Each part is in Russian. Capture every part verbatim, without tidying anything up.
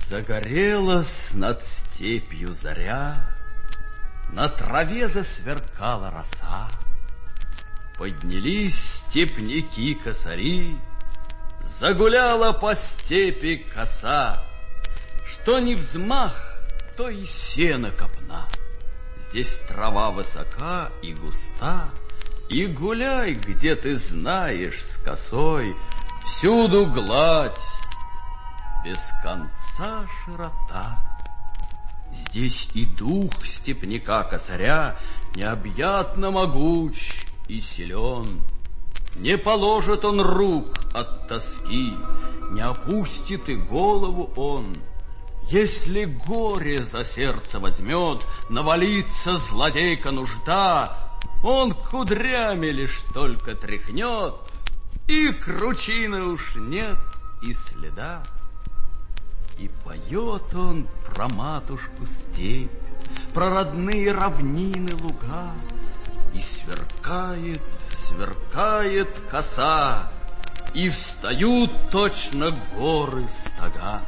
Загорелась над степью заря, на траве засверкала роса. Поднялись степняки-косари, загуляла по степи коса. Что ни взмах, то и сено копна. Здесь трава высока и густа, и гуляй, где ты знаешь, с косой. Всюду гладь, без конца широта. Здесь и дух степняка-косаря необъятно могуч и силен. Не положит он рук от тоски, не опустит и голову он. Если горе за сердце возьмет, навалится злодейка нужда, он кудрями лишь только тряхнет, и кручины уж нет и следа. И поет он про матушку степь, про родные равнины луга, и сверкает, сверкает коса, и встают точно горы стога.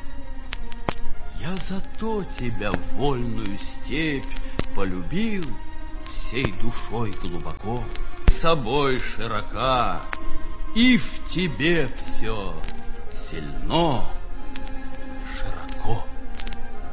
Я зато тебя, вольную степь, полюбил всей душой глубоко, собой широка, и в тебе все сильно.